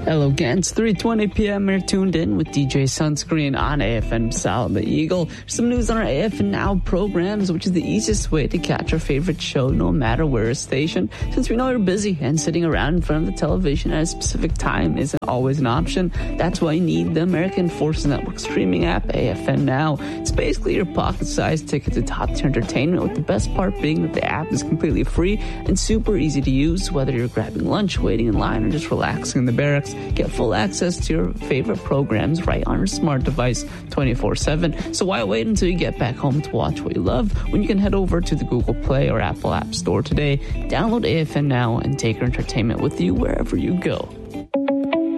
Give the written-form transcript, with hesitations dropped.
Hello again, it's 3:20 p.m. You're tuned in with DJ Sunscreen on AFN Sound the Eagle. Some news on our AFN Now programs, which is the easiest way to catch our favorite show no matter where a station. Since we know you're busy and sitting around in front of the television at a specific time isn't always an option, that's why you need the American Forces Network streaming app, AFN Now. It's basically your pocket-sized ticket to top-tier entertainment, with the best part being that the app is completely free and super easy to use, whether you're grabbing lunch, waiting in line, or just relaxing in the barracks. Get full access to your favorite programs right on your smart device 24/7. So why wait until you get back home to watch what you love when you can head over to the Google Play or Apple App Store today, download AFN Now, and take your entertainment with you wherever you go.